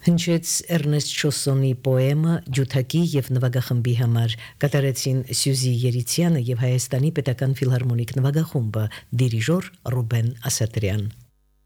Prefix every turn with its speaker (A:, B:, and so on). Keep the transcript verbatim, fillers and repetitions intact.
A: Հնչեց Էրնեստ Շոսսոնի պոեմը ջութակի եւ նվագախմբի համար կատարեցին Սյուզի Երիցյանը եւ Հայաստանի Պետական ֆիլհարմոնիկ նվագախումբը դիրիժոր Ռուբեն Ասատրյան